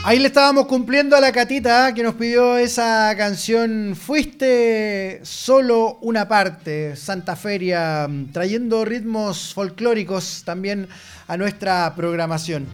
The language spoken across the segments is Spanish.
Ahí le estábamos cumpliendo a la Catita, que nos pidió esa canción Fuiste solo una parte, Santa Feria, trayendo ritmos folclóricos también a nuestra programación.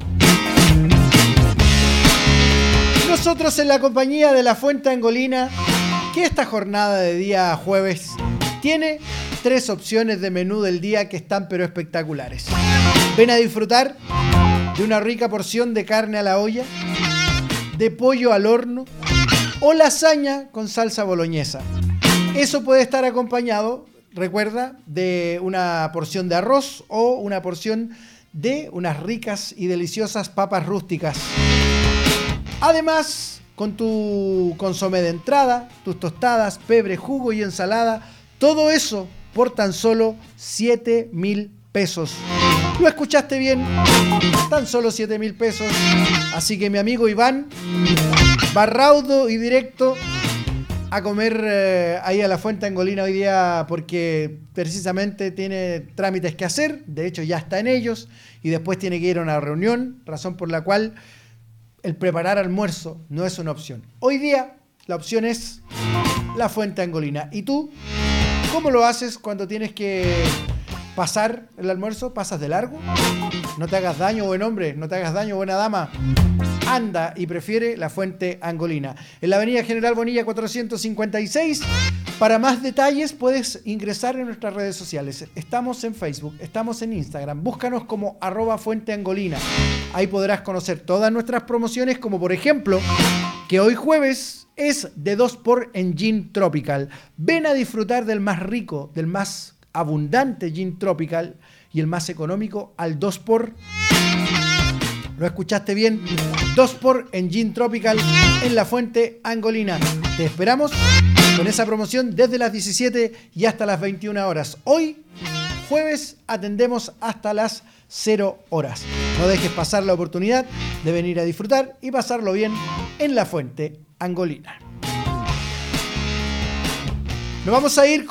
Nosotros en la compañía de La Fuente Angolina, que esta jornada de día jueves tiene 3 opciones de menú del día que están pero espectaculares. Ven a disfrutar de una rica porción de carne a la olla, de pollo al horno o lasaña con salsa boloñesa. Eso puede estar acompañado, recuerda, de una porción de arroz o una porción de unas ricas y deliciosas papas rústicas. Además, con tu consomé de entrada, tus tostadas, pebre, jugo y ensalada, todo eso por tan solo 7.000 pesos. ¿Lo escuchaste bien? Tan solo 7.000 pesos. Así que mi amigo Iván va raudo y directo a comer ahí a La Fuente Angolina hoy día, porque precisamente tiene trámites que hacer. De hecho ya está en ellos y después tiene que ir a una reunión, razón por la cual el preparar almuerzo no es una opción. Hoy día la opción es La Fuente Angolina. ¿Y tú cómo lo haces cuando tienes que pasar el almuerzo? ¿Pasas de largo? No te hagas daño, buen hombre, no te hagas daño, buena dama. Anda y prefiere La Fuente Angolina. En la avenida General Bonilla 456. Para más detalles puedes ingresar en nuestras redes sociales. Estamos en Facebook, estamos en Instagram. Búscanos como @fuenteangolina. Ahí podrás conocer todas nuestras promociones, como por ejemplo, que hoy jueves es de 2x en Gin Tropical. Ven a disfrutar del más rico, del más abundante Gin Tropical y el más económico al 2x. ¿Lo escuchaste bien? 2x en Gin Tropical en La Fuente Angolina. Te esperamos con esa promoción desde las 17 y hasta las 21 horas. Hoy, jueves, atendemos hasta las 0 horas. No dejes pasar la oportunidad de venir a disfrutar y pasarlo bien en La Fuente Angolina. Nos vamos a ir